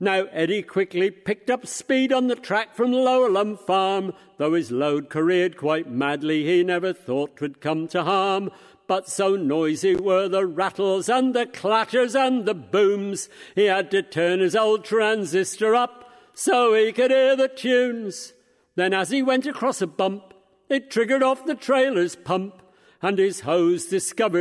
Now Eddie quickly picked up speed on the track from Lowerlum Farm. Though his load careered quite madly, he never thought 'twould come to harm. But so noisy were the rattles and the clatters and the booms, he had to turn his old transistor up so he could hear the tunes. Then as he went across a bump, it triggered off the trailer's pump, and his hose discovered